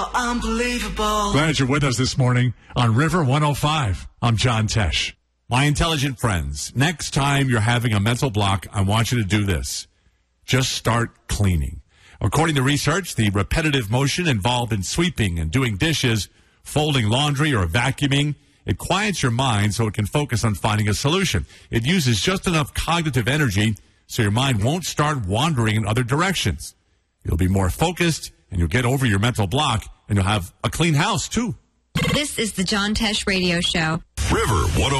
Unbelievable. Glad you're with us this morning on River 105. I'm John Tesh. My intelligent friends, next time you're having a mental block, I want you to do this. Just start cleaning. According to research, the repetitive motion involved in sweeping and doing dishes, folding laundry, or vacuuming, it quiets your mind so it can focus on finding a solution. It uses just enough cognitive energy so your mind won't start wandering in other directions. You'll be more focused, and you'll get over your mental block, and you'll have a clean house, too. This is the John Tesh Radio Show. River 105.